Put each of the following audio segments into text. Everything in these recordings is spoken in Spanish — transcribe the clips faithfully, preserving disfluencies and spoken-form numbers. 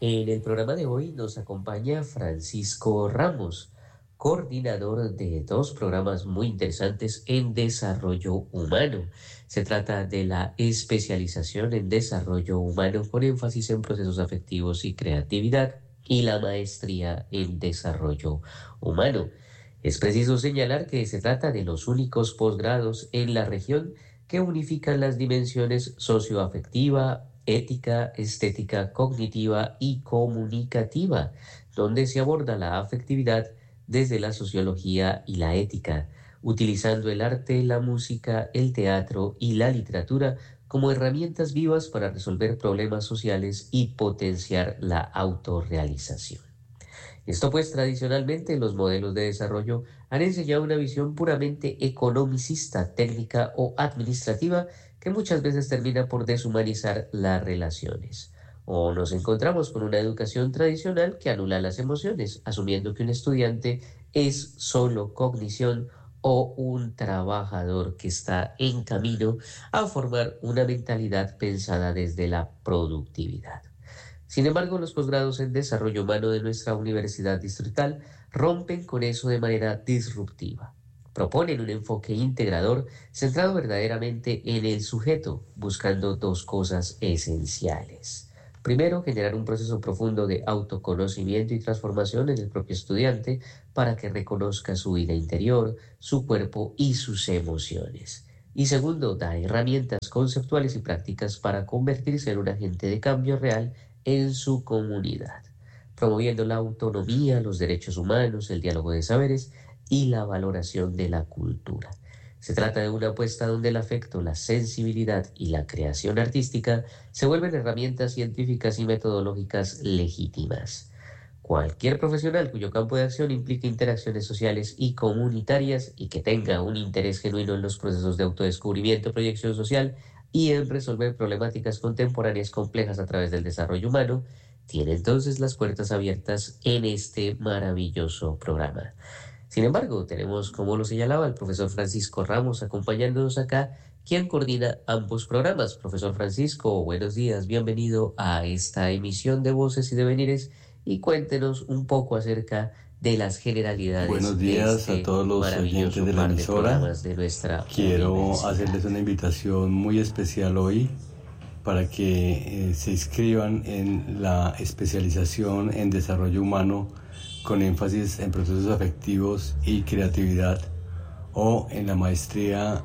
En el programa de hoy nos acompaña Francisco Ramos, coordinador de dos programas muy interesantes en desarrollo humano. Se trata de la especialización en desarrollo humano con énfasis en procesos afectivos y creatividad y la maestría en desarrollo humano. Es preciso señalar que se trata de los únicos posgrados en la región que unifican las dimensiones socioafectiva, ética, estética, cognitiva y comunicativa, donde se aborda la afectividad desde la sociología y la ética, utilizando el arte, la música, el teatro y la literatura como herramientas vivas para resolver problemas sociales y potenciar la autorrealización. Esto pues tradicionalmente los modelos de desarrollo han enseñado una visión puramente economicista, técnica o administrativa que muchas veces termina por deshumanizar las relaciones. O nos encontramos con una educación tradicional que anula las emociones, asumiendo que un estudiante es solo cognición o un trabajador que está en camino a formar una mentalidad pensada desde la productividad. Sin embargo, los posgrados en desarrollo humano de nuestra universidad distrital rompen con eso de manera disruptiva. Proponen un enfoque integrador centrado verdaderamente en el sujeto, buscando dos cosas esenciales. Primero, generar un proceso profundo de autoconocimiento y transformación en el propio estudiante para que reconozca su vida interior, su cuerpo y sus emociones. Y segundo, dar herramientas conceptuales y prácticas para convertirse en un agente de cambio real en su comunidad, promoviendo la autonomía, los derechos humanos, el diálogo de saberes y la valoración de la cultura. Se trata de una apuesta donde el afecto, la sensibilidad y la creación artística se vuelven herramientas científicas y metodológicas legítimas. Cualquier profesional cuyo campo de acción implique interacciones sociales y comunitarias y que tenga un interés genuino en los procesos de autodescubrimiento, proyección social y en resolver problemáticas contemporáneas complejas a través del desarrollo humano, tiene entonces las puertas abiertas en este maravilloso programa. Sin embargo, tenemos, como lo señalaba, el profesor Francisco Ramos acompañándonos acá, quien coordina ambos programas. Profesor Francisco, buenos días, bienvenido a esta emisión de Voces y Devenires y cuéntenos un poco acerca de las generalidades. Buenos días este a todos los oyentes de la emisora. De nuestra Quiero hacerles una invitación muy especial hoy para que eh, se inscriban en la especialización en desarrollo humano con énfasis en procesos afectivos y creatividad o en la maestría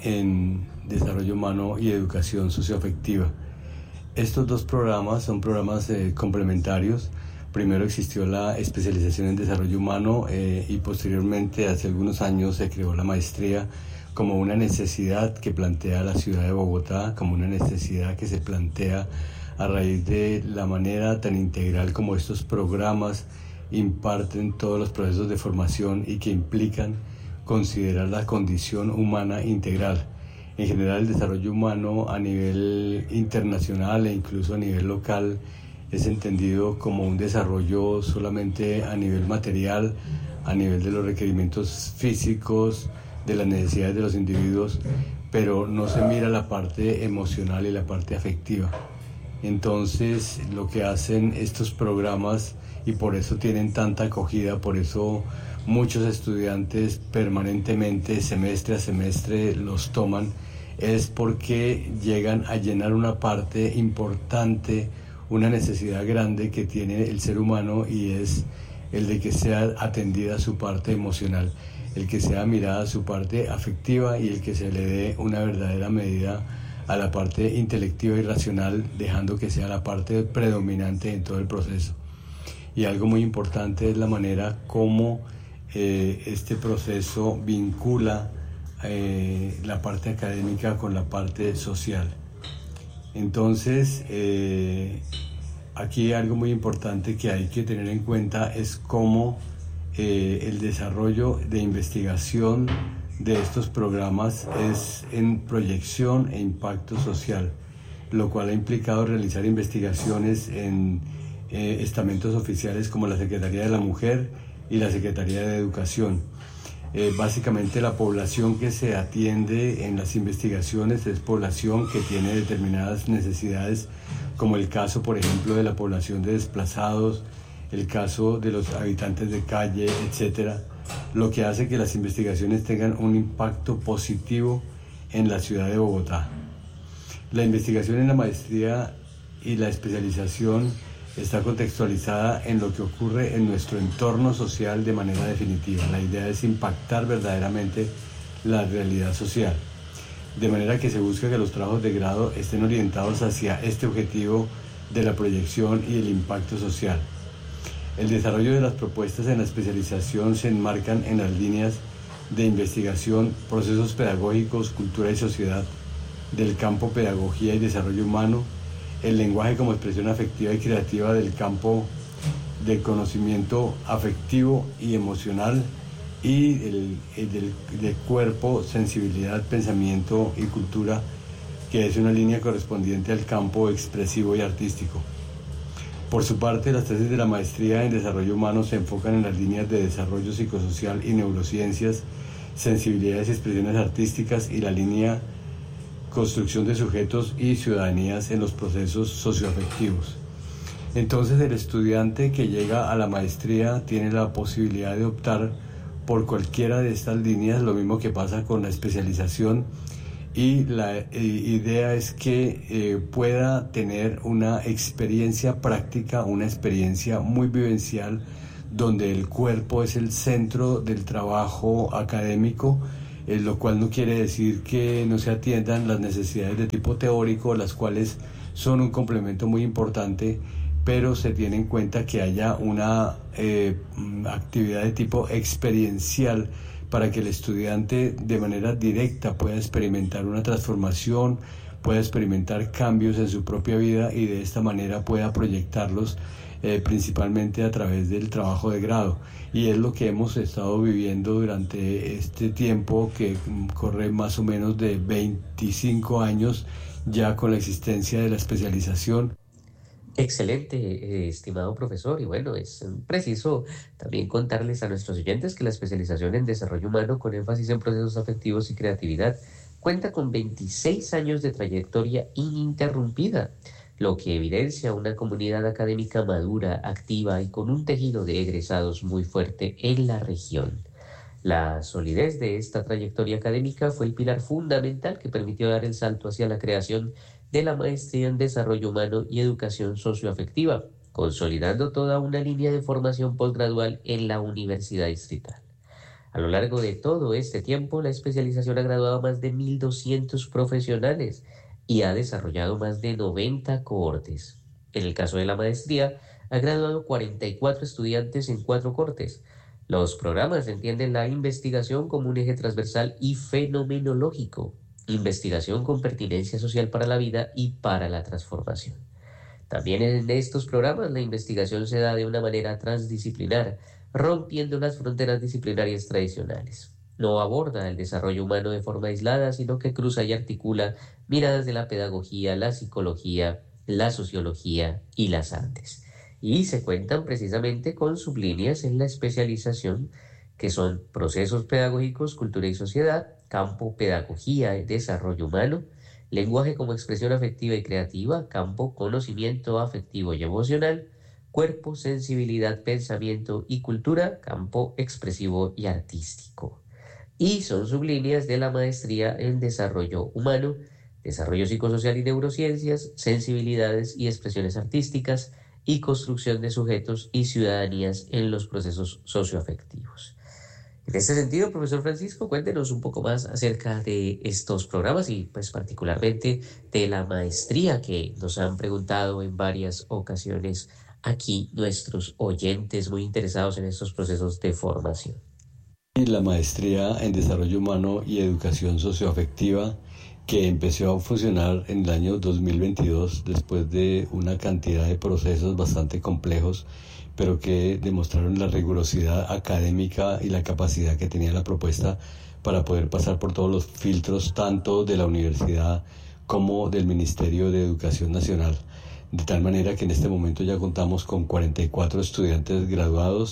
en desarrollo humano y educación socioafectiva. Estos dos programas son programas eh, complementarios. Primero existió la especialización en desarrollo humano eh, y posteriormente, hace algunos años, se creó la maestría como una necesidad que plantea la ciudad de Bogotá, como una necesidad que se plantea a raíz de la manera tan integral como estos programas imparten todos los procesos de formación y que implican considerar la condición humana integral. En general, el desarrollo humano a nivel internacional e incluso a nivel local es entendido como un desarrollo solamente a nivel material, a nivel de los requerimientos físicos, de las necesidades de los individuos, pero no se mira la parte emocional y la parte afectiva. Entonces, lo que hacen estos programas, y por eso tienen tanta acogida, por eso muchos estudiantes permanentemente, semestre a semestre, los toman, es porque llegan a llenar una parte importante, una necesidad grande que tiene el ser humano, y es el de que sea atendida su parte emocional, el que sea mirada su parte afectiva y el que se le dé una verdadera medida a la parte intelectiva y racional, dejando que sea la parte predominante en todo el proceso. Y algo muy importante es la manera como eh, este proceso vincula eh, la parte académica con la parte social. Entonces, eh, aquí algo muy importante que hay que tener en cuenta es cómo eh, el desarrollo de investigación de estos programas es en proyección e impacto social, lo cual ha implicado realizar investigaciones en eh, estamentos oficiales como la Secretaría de la Mujer y la Secretaría de Educación. Eh, básicamente la población que se atiende en las investigaciones es población que tiene determinadas necesidades, como el caso, por ejemplo, de la población de desplazados, el caso de los habitantes de calle, etcétera, lo que hace que las investigaciones tengan un impacto positivo en la ciudad de Bogotá. La investigación en la maestría y la especialización está contextualizada en lo que ocurre en nuestro entorno social de manera definitiva. La idea es impactar verdaderamente la realidad social, de manera que se busca que los trabajos de grado estén orientados hacia este objetivo de la proyección y el impacto social. El desarrollo de las propuestas en la especialización se enmarcan en las líneas de investigación, procesos pedagógicos, cultura y sociedad, del campo pedagogía y desarrollo humano, el lenguaje como expresión afectiva y creativa del campo del conocimiento afectivo y emocional, y el, el del, del cuerpo, sensibilidad, pensamiento y cultura, que es una línea correspondiente al campo expresivo y artístico. Por su parte, las tesis de la maestría en desarrollo humano se enfocan en las líneas de desarrollo psicosocial y neurociencias, sensibilidades y expresiones artísticas, y la línea construcción de sujetos y ciudadanías en los procesos socioafectivos. Entonces, el estudiante que llega a la maestría tiene la posibilidad de optar por cualquiera de estas líneas, lo mismo que pasa con la especialización, y la eh, idea es que eh, pueda tener una experiencia práctica, una experiencia muy vivencial, donde el cuerpo es el centro del trabajo académico, Eh, lo cual no quiere decir que no se atiendan las necesidades de tipo teórico, las cuales son un complemento muy importante, pero se tiene en cuenta que haya una eh, actividad de tipo experiencial para que el estudiante de manera directa pueda experimentar una transformación, pueda experimentar cambios en su propia vida, y de esta manera pueda proyectarlos Eh, principalmente a través del trabajo de grado. Y es lo que hemos estado viviendo durante este tiempo, que corre más o menos de veinticinco años ya con la existencia de la especialización. Excelente, eh, estimado profesor. Y bueno, es mm, preciso también contarles a nuestros oyentes que la especialización en desarrollo humano con énfasis en procesos afectivos y creatividad cuenta con veintiséis años de trayectoria ininterrumpida, lo que evidencia una comunidad académica madura, activa y con un tejido de egresados muy fuerte en la región. La solidez de esta trayectoria académica fue el pilar fundamental que permitió dar el salto hacia la creación de la maestría en desarrollo humano y educación socioafectiva, consolidando toda una línea de formación postgradual en la Universidad Distrital. A lo largo de todo este tiempo, la especialización ha graduado a más de mil doscientos profesionales y ha desarrollado más de noventa cohortes. En el caso de la maestría, ha graduado cuarenta y cuatro estudiantes en cuatro cohortes. Los programas entienden la investigación como un eje transversal y fenomenológico, investigación con pertinencia social para la vida y para la transformación. También en estos programas la investigación se da de una manera transdisciplinar, rompiendo las fronteras disciplinarias tradicionales. No aborda el desarrollo humano de forma aislada, sino que cruza y articula miradas de la pedagogía, la psicología, la sociología y las artes. Y se cuentan precisamente con sublíneas en la especialización, que son procesos pedagógicos, cultura y sociedad, campo pedagogía y desarrollo humano, lenguaje como expresión afectiva y creativa, campo conocimiento afectivo y emocional, cuerpo, sensibilidad, pensamiento y cultura, campo expresivo y artístico. Y son sublíneas de la maestría en desarrollo humano, desarrollo psicosocial y neurociencias, sensibilidades y expresiones artísticas, y construcción de sujetos y ciudadanías en los procesos socioafectivos. En este sentido, profesor Francisco, cuéntenos un poco más acerca de estos programas y pues particularmente de la maestría que nos han preguntado en varias ocasiones aquí nuestros oyentes muy interesados en estos procesos de formación. La maestría en desarrollo humano y educación socioafectiva, que empezó a funcionar en el año dos mil veintidós después de una cantidad de procesos bastante complejos, pero que demostraron la rigurosidad académica y la capacidad que tenía la propuesta para poder pasar por todos los filtros, tanto de la universidad como del Ministerio de Educación Nacional. De tal manera que en este momento ya contamos con cuarenta y cuatro estudiantes graduados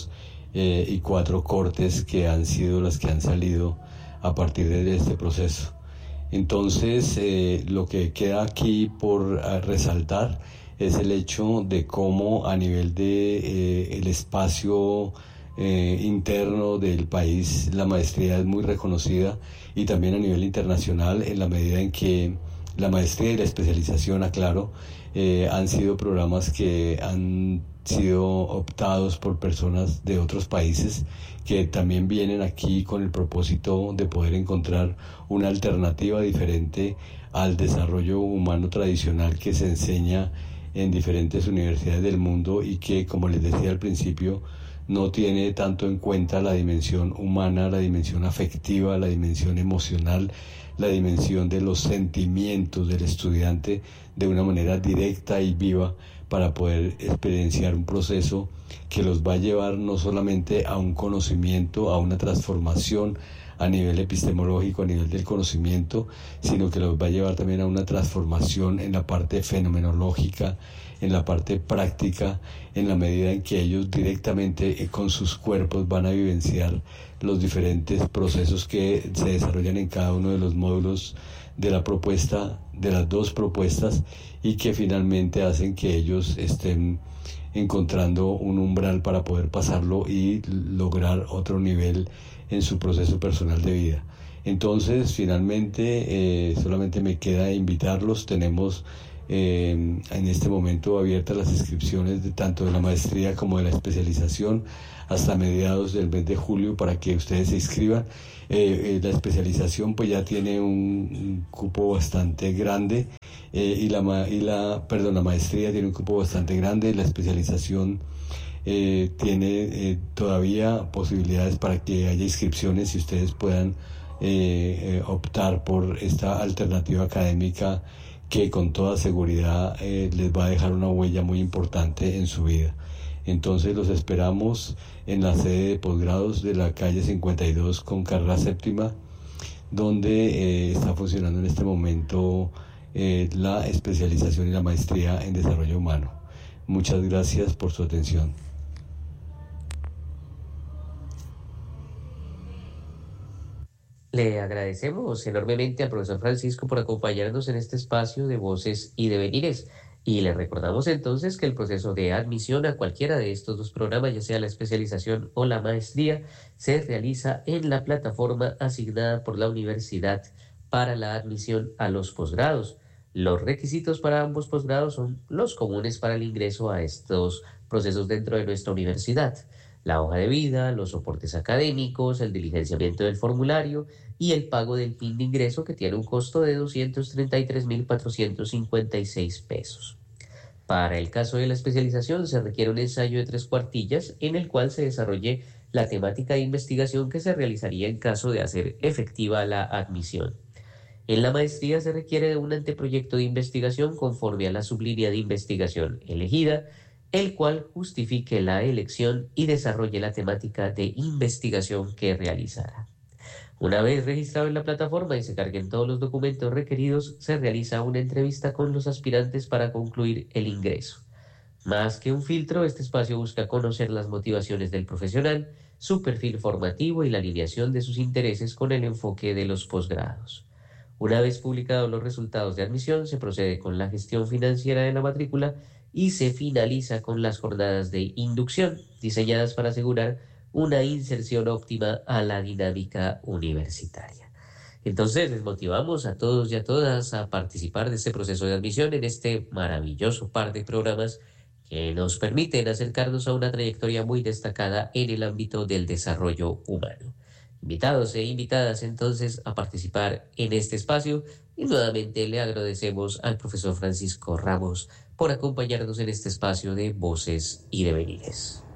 eh, y cuatro cortes que han sido las que han salido a partir de este proceso. Entonces, eh, lo que queda aquí por uh, resaltar es el hecho de cómo a nivel de eh, el espacio eh, interno del país la maestría es muy reconocida, y también a nivel internacional, en la medida en que la maestría y la especialización, aclaro, eh, han sido programas que han sido optados por personas de otros países que también vienen aquí con el propósito de poder encontrar una alternativa diferente al desarrollo humano tradicional que se enseña en diferentes universidades del mundo, y que, como les decía al principio, no tiene tanto en cuenta la dimensión humana, la dimensión afectiva, la dimensión emocional, la dimensión de los sentimientos del estudiante de una manera directa y viva, para poder experienciar un proceso que los va a llevar no solamente a un conocimiento, a una transformación a nivel epistemológico, a nivel del conocimiento, sino que los va a llevar también a una transformación en la parte fenomenológica, en la parte práctica, en la medida en que ellos directamente con sus cuerpos van a vivenciar los diferentes procesos que se desarrollan en cada uno de los módulos de la propuesta, de las dos propuestas, y que finalmente hacen que ellos estén encontrando un umbral para poder pasarlo y lograr otro nivel en su proceso personal de vida. Entonces, finalmente, eh, solamente me queda invitarlos. Tenemos eh, en este momento abiertas las inscripciones de tanto de la maestría como de la especialización hasta mediados del mes de julio, para que ustedes se inscriban. Eh, eh, la especialización pues ya tiene un, un cupo bastante grande, eh, y, la, y la, perdón, la maestría tiene un cupo bastante grande. La especialización eh, tiene eh, todavía posibilidades para que haya inscripciones y ustedes puedan eh, eh, optar por esta alternativa académica que con toda seguridad eh, les va a dejar una huella muy importante en su vida. Entonces los esperamos en la sede de posgrados de la calle cincuenta y dos con carrera séptima, donde eh, está funcionando en este momento eh, la especialización y la maestría en desarrollo humano. Muchas gracias por su atención. Le agradecemos enormemente al profesor Francisco por acompañarnos en este espacio de Voces y Devenires. Y le recordamos entonces que el proceso de admisión a cualquiera de estos dos programas, ya sea la especialización o la maestría, se realiza en la plataforma asignada por la universidad para la admisión a los posgrados. Los requisitos para ambos posgrados son los comunes para el ingreso a estos procesos dentro de nuestra universidad: la hoja de vida, los soportes académicos, el diligenciamiento del formulario y el pago del P I N de ingreso, que tiene un costo de doscientos treinta y tres mil cuatrocientos cincuenta y seis pesos. Para el caso de la especialización se requiere un ensayo de tres cuartillas en el cual se desarrolle la temática de investigación que se realizaría en caso de hacer efectiva la admisión. En la maestría se requiere de un anteproyecto de investigación conforme a la sublínea de investigación elegida, el cual justifique la elección y desarrolle la temática de investigación que realizará. Una vez registrado en la plataforma y se carguen todos los documentos requeridos, se realiza una entrevista con los aspirantes para concluir el ingreso. Más que un filtro, este espacio busca conocer las motivaciones del profesional, su perfil formativo y la alineación de sus intereses con el enfoque de los posgrados. Una vez publicados los resultados de admisión, se procede con la gestión financiera de la matrícula y se finaliza con las jornadas de inducción, diseñadas para asegurar una inserción óptima a la dinámica universitaria. Entonces, les motivamos a todos y a todas a participar de este proceso de admisión en este maravilloso par de programas que nos permiten acercarnos a una trayectoria muy destacada en el ámbito del desarrollo humano. Invitados e invitadas entonces a participar en este espacio, y nuevamente le agradecemos al profesor Francisco Ramos por acompañarnos en este espacio de Voces y Devenires.